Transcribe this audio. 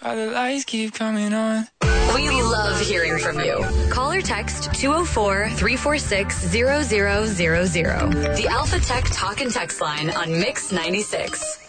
Why the lights keep coming on. We love hearing from you. Call or text 204-346-0000. The Alpha Tech Talk and Text line on Mix 96.